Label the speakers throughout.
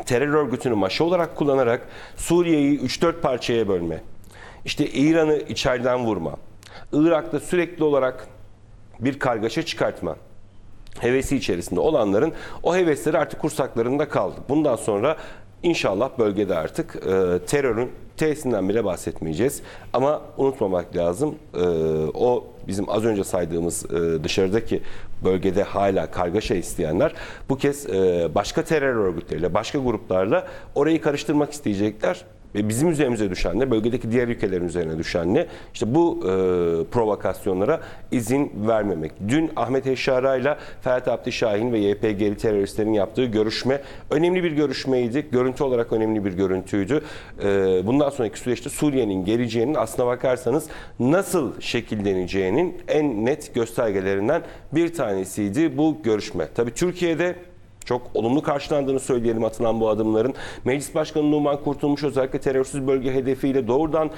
Speaker 1: terör örgütünü maşa olarak kullanarak Suriye'yi 3-4 parçaya bölme, işte İran'ı içeriden vurma, Irak'ta sürekli olarak bir kargaşa çıkartma hevesi içerisinde olanların o hevesleri artık kursaklarında kaldı. Bundan sonra inşallah bölgede artık terörün T'sinden bile bahsetmeyeceğiz. Ama unutmamak lazım, o bizim az önce saydığımız dışarıdaki bölgede hala kargaşa isteyenler bu kez başka terör örgütleriyle, başka gruplarla orayı karıştırmak isteyecekler. Ve bizim üzerimize düşen ne, bölgedeki diğer ülkelerin üzerine düşen ne? İşte bu provokasyonlara izin vermemek. Dün Ahmet Eşara ile Ferhat Abdişahin ve YPG'li teröristlerin yaptığı görüşme önemli bir görüşmeydi. Görüntü olarak önemli bir görüntüydü. Bundan sonraki süreçte Suriye'nin geleceğinin aslına bakarsanız nasıl şekilleneceğinin en net göstergelerinden bir tanesiydi bu görüşme. Tabii Türkiye'de çok olumlu karşılandığını söyleyelim atılan bu adımların. Meclis Başkanı Numan Kurtulmuş özellikle terörsüz bölge hedefiyle doğrudan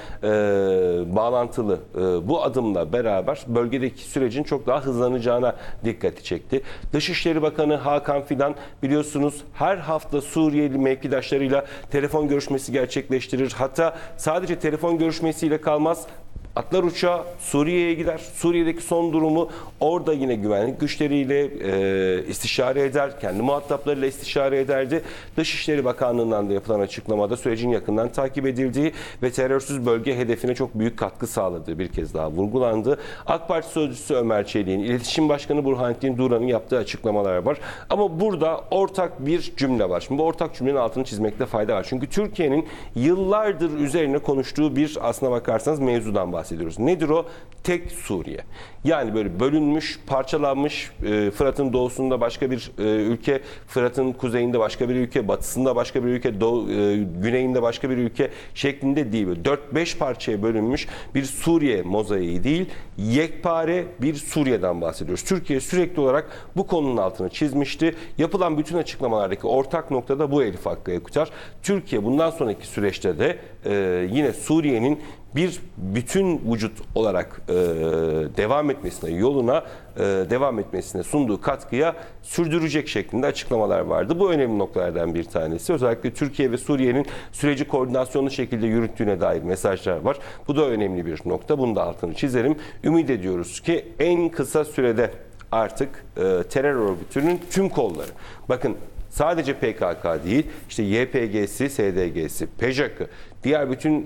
Speaker 1: bağlantılı bu adımla beraber bölgedeki sürecin çok daha hızlanacağına dikkati çekti. Dışişleri Bakanı Hakan Fidan biliyorsunuz her hafta Suriyeli mevkidaşlarıyla telefon görüşmesi gerçekleştirir. Hatta sadece telefon görüşmesiyle kalmaz. Atlar uçağa Suriye'ye gider. Suriye'deki son durumu orada yine güvenlik güçleriyle istişare eder. Kendi muhataplarıyla istişare ederdi. Dışişleri Bakanlığı'ndan da yapılan açıklamada sürecin yakından takip edildiği ve terörsüz bölge hedefine çok büyük katkı sağladığı bir kez daha vurgulandı. AK Parti Sözcüsü Ömer Çelik'in, İletişim Başkanı Burhanettin Duran'ın yaptığı açıklamalar var. Ama burada ortak bir cümle var. Şimdi bu ortak cümlenin altını çizmekte fayda var. Çünkü Türkiye'nin yıllardır üzerine konuştuğu bir aslına bakarsanız mevzudan bahsediyoruz. Nedir o? Tek Suriye. Yani böyle bölünmüş, parçalanmış, Fırat'ın doğusunda başka bir ülke, Fırat'ın kuzeyinde başka bir ülke, batısında başka bir ülke, güneyinde başka bir ülke şeklinde değil. 4-5 parçaya bölünmüş bir Suriye mozaiği değil, yekpare bir Suriye'den bahsediyoruz. Türkiye sürekli olarak bu konunun altını çizmişti. Yapılan bütün açıklamalardaki ortak nokta da bu Elif Hakkı Ekutar. Türkiye bundan sonraki süreçte de yine Suriye'nin bir bütün vücut olarak devam etmesine, yoluna devam etmesine sunduğu katkıya sürdürecek şeklinde açıklamalar vardı. Bu önemli noktalardan bir tanesi. Özellikle Türkiye ve Suriye'nin süreci koordinasyonlu şekilde yürüttüğüne dair mesajlar var. Bu da önemli bir nokta. Bunu da altını çizerim. Ümit ediyoruz ki en kısa sürede artık terör örgütünün tüm kolları, bakın sadece PKK değil, işte YPG'si, SDG'si, PJAK'ı, diğer bütün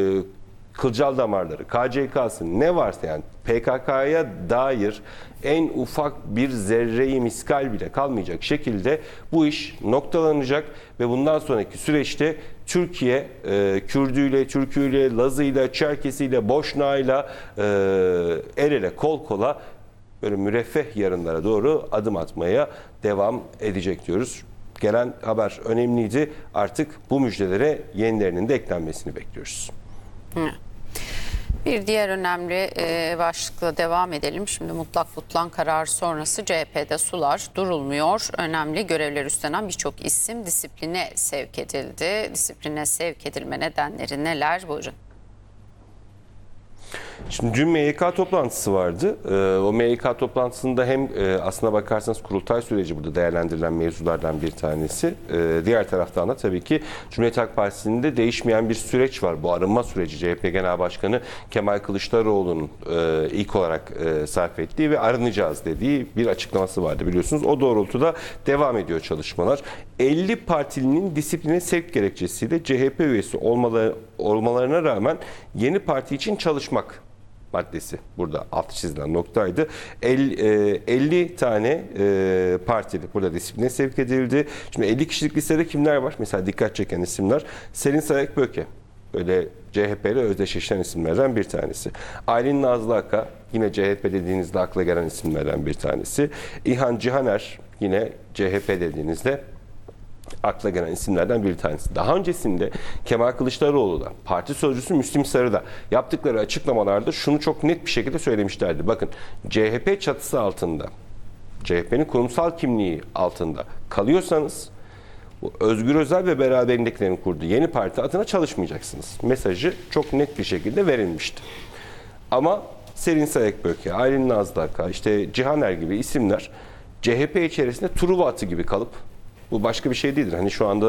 Speaker 1: kılcal damarları, KCK'sı ne varsa yani PKK'ya dair en ufak bir zerreyi miskal bile kalmayacak şekilde bu iş noktalanacak ve bundan sonraki süreçte Türkiye Kürdüyle, Türküyle, Lazıyla, Çerkesiyle, Boşnağıyla el ele kol kola böyle müreffeh yarınlara doğru adım atmaya devam edecek diyoruz. Gelen haber önemliydi. Artık bu müjdelere yenilerinin de eklenmesini bekliyoruz.
Speaker 2: Bir diğer önemli başlıkla devam edelim. Şimdi mutlak butlan kararı sonrası CHP'de sular durulmuyor. Önemli görevler üstlenen birçok isim disipline sevk edildi. Disipline sevk edilme nedenleri neler? Buyurun.
Speaker 1: Şimdi dün MYK toplantısı vardı. O MYK toplantısında hem aslına bakarsanız kurultay süreci burada değerlendirilen mevzulardan bir tanesi. Diğer taraftan da tabii ki Cumhuriyet Halk Partisi'nde de değişmeyen bir süreç var. Bu arınma süreci CHP Genel Başkanı Kemal Kılıçdaroğlu'nun ilk olarak sarf ettiği ve arınacağız dediği bir açıklaması vardı biliyorsunuz. O doğrultuda devam ediyor çalışmalar. 50 partilinin disipline sevk gerekçesiyle CHP üyesi olmalarına rağmen yeni parti için çalışmak maddesi burada altı çizilen noktaydı. 50 tane partili burada disipline sevk edildi. Şimdi 50 kişilik listede kimler var? Mesela dikkat çeken isimler. Selin Sayık Böke. Böyle CHP ile özdeşleşen isimlerden bir tanesi. Aylin Nazlı Aka yine CHP dediğinizde akla gelen isimlerden bir tanesi. İlhan Cihaner yine CHP dediğinizde akla gelen isimlerden bir tanesi. Daha öncesinde Kemal Kılıçdaroğlu da, parti sözcüsü Müslim Sarı da yaptıkları açıklamalarda şunu çok net bir şekilde söylemişlerdi. Bakın, CHP çatısı altında, CHP'nin kurumsal kimliği altında kalıyorsanız bu Özgür Özel ve beraberindekilerin kurduğu yeni parti adına çalışmayacaksınız. Mesajı çok net bir şekilde verilmişti. Ama Selin Sayık Böke, Aylin Nazlı Aka, işte Cihaner gibi isimler CHP içerisinde Truva atı gibi kalıp, bu başka bir şey değildir. Hani şu anda